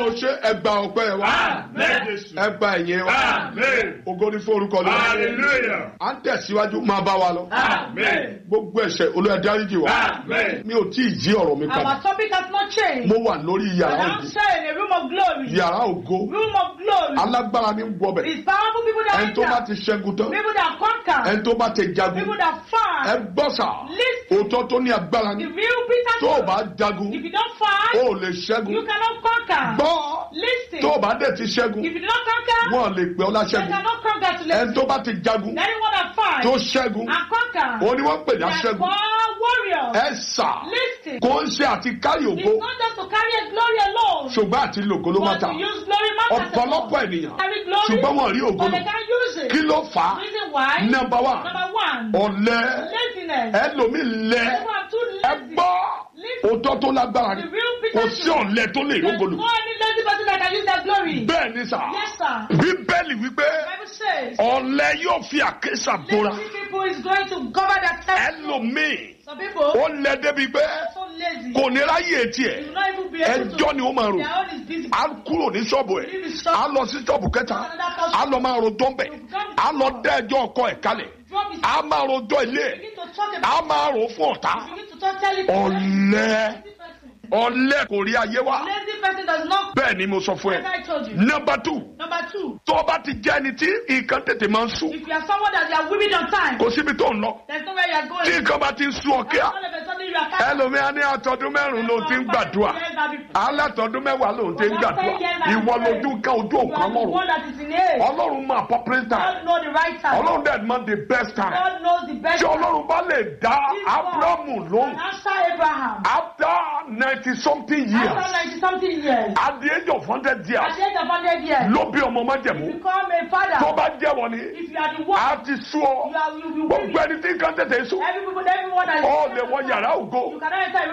Ọlọ́run ṣe ẹgbà ọpẹ́ wa. Ẹgbà ẹ̀yẹ wa. Ògo ni fún orúkọ Olúwa. À ń tẹ̀síwájú máa bá wa lọ. Gbogbo ẹ̀ṣẹ̀ Olúwa dáríjì wa. Mi ò tí ì jí ọ̀rọ̀ mi padà. Our topic has not changed. Mo wà lórí yàrá I'm ògo. saying a room of glory. Yàrá ògo. Room of glory. Alágbára ní wọbẹ̀. It's powerful people that Ẹni tó bá enter. ti ṣẹ́gun tán. People that conquer. Ẹni tó bá ti jagun. People that fight. Ẹ gbọ́ sà. Listen. Òótọ́ tó ní agbára The ní. real Peter. Tó o bá jagun. If you don't fight, O ò lè ṣẹ́gun. you cannot conquer. Gbọ́. Listen. Tó o bá dẹ̀ ti ṣẹ́gun. If you do not conquer, Wọ́n lè pè ọ́ they láṣẹ́gun. cannot congratulate Ẹni tó bá ti jagun. anyone that fights Tó ṣẹ́gun. and conquer. Òun ni wọ́n pè ní They are aṣẹ́gun. called warriors. Ẹ sà. Listen. Kò ń ṣe àti kárí It's ògo. not just to carry a glory alone, Ṣùgbọ́n àti lògo ló má but ta. to use glory matters. Ọ̀pọ̀lọpọ̀ ènìyàn. Carry glory, Ṣùgbọ́n wọn rí ògo but lò. they can't use it. Kí ló fà á? Reason why? Number one. Number one, Ọ̀lẹ. laziness. Ẹlòmíì lẹ. People are too Ẹ lazy. gbọ́. Listen. Òótọ́ tó lágbára ni. The real Kò Peter. sí ọ̀lẹ tó lè There's rógo lò. no any lazy person that can use their glory. Bẹ́ẹ̀ ni sà. Yes, sir. Bíbélì wípé The Bible says, ọ̀lẹ yóò fi àkésà bóra. lazy people is going to cover their testimony. Ẹlòmíì Some people ó lẹ débi pé are so lazy. kò ní ráyè You tiẹ̀. will not even be able to. Ẹjọ́ ni ó máa rò. Their own is busy. A kúrò ní ṣọ́ọ̀bù ẹ̀. A lọ sí ṣọ́ọ̀bù kẹta. A lọ máa rojọ́ ń bẹ̀. A lọ dá ẹjọ́ ọkọ ẹ̀ kalẹ̀. Drop his. A máa rojọ́ ilé ẹ̀. Begin to talk about. A máa rò fún ọ̀tá. Begin to talk. Tell it. Ọ̀lẹ. Lazy person. Ọ̀lẹ kò rí ayé wá. Lazy person does not. Bẹ́ẹ̀ ni mo sọ fún As ẹ. I told you. Number two. Number two, Tó o bá ti jẹ́ ẹni tí nǹkan tètè máa ń sùn. if you are someone that you are weaving on time, Kò síbi tó ń lọ. there's nowhere you are going. Tí nǹkan bá ti ń sún ọ kíá. All of a sudden you are catching. Ẹlòmíà ní àtọ́dún mẹ́rin ló ti ń gbàdúrà. Alátọ́dún mẹ́wàá ló ti ń gbàdúrà. Ìwọ lójú kan ojú You òkan are the lọ́rùn. one that is in age. Ọlọ́run máa appropriate time. God knows the right time. Ọlọ́run dẹ̀ mọ the best time. God knows the best Tí time. Ọlọ́run bá lè dá This God Ábúráhámù can lóhùn. answer Abraham. After 90-something After years. 90-something years. At the age of 100 At years. the age of 100 years. Ló bí ọmọ You májẹ̀mú. become a father. Tó bá jẹ́wọ́ ni. If you are the one, A ti sú ọ. you will Gbogbo ẹni tí nǹkan tètè sùn. everyone that is Ó lè wọ yàrá ògo. you cannot enter